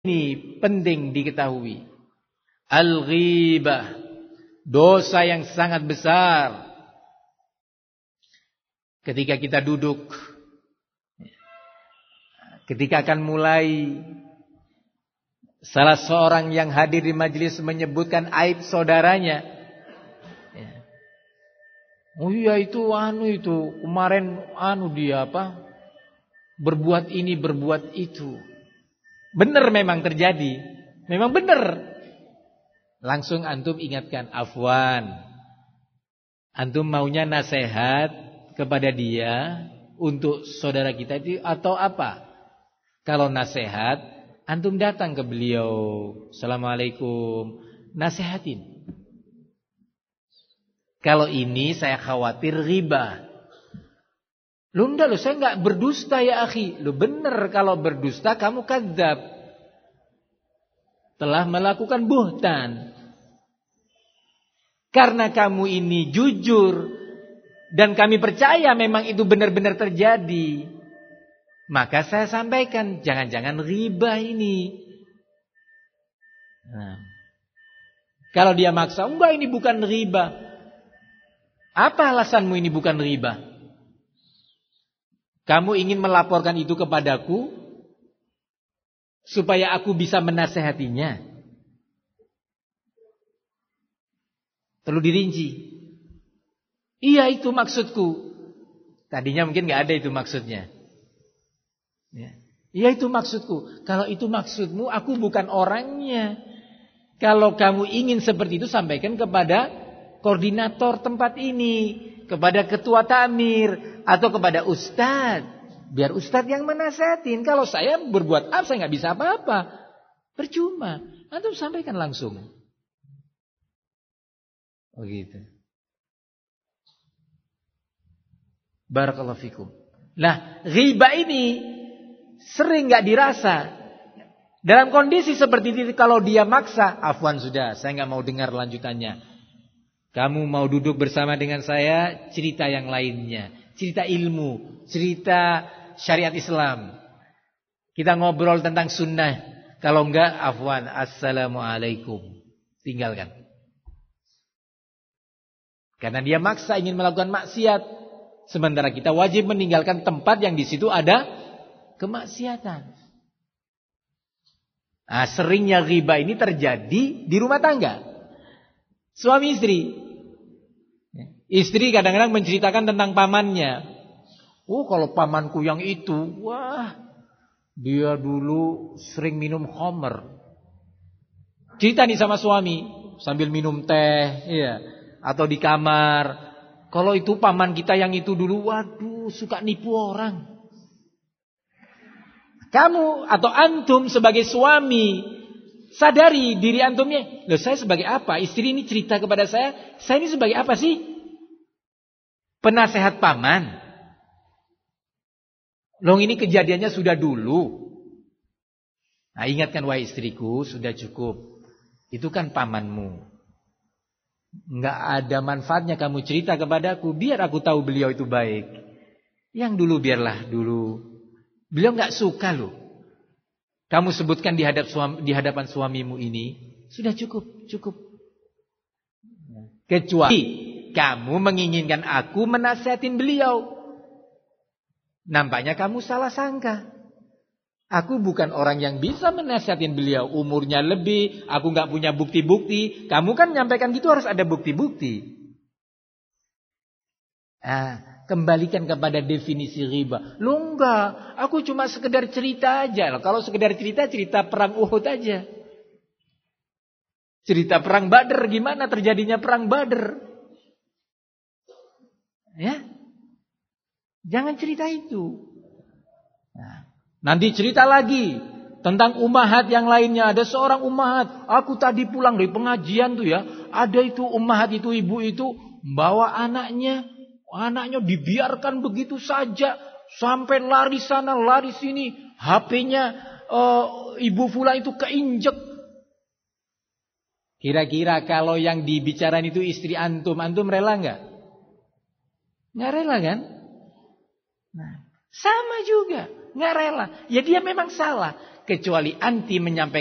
Ini penting diketahui. Al-ghibah, dosa yang sangat besar. Ketika kita duduk, ketika akan mulai, salah seorang yang hadir di majelis menyebutkan aib saudaranya. Oh iya itu kemarin dia berbuat ini berbuat itu. Benar memang terjadi, memang benar. Langsung antum ingatkan, afwan. Antum maunya nasihat kepada dia untuk saudara kita itu atau apa? Kalau nasihat, antum datang ke beliau, assalamualaikum, nasihatin. Kalau ini saya khawatir riba. Enggak saya enggak berdusta ya akhi. Benar kalau berdusta kamu kadzab. Telah melakukan buhtan. Karena kamu ini jujur dan kami percaya memang itu benar-benar terjadi. Maka saya sampaikan, jangan-jangan riba ini. Nah, kalau dia maksa, enggak ini bukan riba. Apa alasanmu ini bukan riba? Kamu ingin melaporkan itu kepadaku supaya aku bisa menasehatinya. Perlu dirinci. Iya itu maksudku. Tadinya mungkin gak ada itu maksudnya. Iya itu maksudku. Kalau itu maksudmu, aku bukan orangnya. Kalau kamu ingin seperti itu, sampaikan kepada koordinator tempat ini, kepada ketua tamir, atau kepada ustadz. Biar ustadz yang menasihatin. Kalau saya berbuat apa, saya gak bisa apa-apa. Percuma. Antum sampaikan langsung. Oh gitu. Barakallahu fikum. Nah, riba ini sering gak dirasa. Dalam kondisi seperti ini, kalau dia maksa, afwan sudah, saya gak mau dengar lanjutannya. Kamu mau duduk bersama dengan saya, cerita yang lainnya. Cerita ilmu, cerita syariat Islam. Kita ngobrol tentang sunnah. Kalau enggak, afwan, assalamualaikum. Tinggalkan. Karena dia maksa ingin melakukan maksiat. Sementara kita wajib meninggalkan tempat yang di situ ada kemaksiatan. Nah, seringnya riba ini terjadi di rumah tangga. Suami istri. Istri kadang-kadang menceritakan tentang pamannya. Oh kalau pamanku yang itu, wah dia dulu sering minum khamr. Cerita nih sama suami sambil minum teh, ya, atau di kamar. Kalau itu paman kita yang itu dulu, waduh suka nipu orang. Kamu atau antum sebagai suami sadari diri antumnya. Loh saya sebagai apa? Istri ini cerita kepada saya ini sebagai apa sih? Penasehat paman. Loh ini kejadiannya sudah dulu. Nah ingatkan wahai istriku, sudah cukup. Itu kan pamanmu. Enggak ada manfaatnya kamu cerita kepadaku. Biar aku tahu beliau itu baik. Yang dulu biarlah dulu. Beliau enggak suka loh. Kamu sebutkan di hadapan suamimu ini. Sudah cukup. Kecuali kamu menginginkan aku menasihatin beliau. Nampaknya kamu salah sangka. Aku bukan orang yang bisa menasihatin beliau. Umurnya lebih, aku gak punya bukti-bukti. Kamu kan menyampaikan gitu harus ada bukti-bukti. Kembalikan kepada definisi riba. Lu enggak, aku cuma sekedar cerita aja. Kalau sekedar cerita perang Uhud aja. Cerita perang Badr, gimana terjadinya perang Badr. Ya, jangan cerita itu. Nanti cerita lagi tentang ummahat yang lainnya. Ada seorang ummahat, aku tadi pulang dari pengajian tuh ya, ada itu ummahat itu ibu itu bawa anaknya dibiarkan begitu saja sampai lari sana lari sini, HP-nya ibu fulan itu keinjek. Kira-kira kalau yang dibicarain itu istri antum rela enggak? Nggak rela kan? Nah, sama juga, nggak rela. Ya dia memang salah. kecuali anti menyampaikan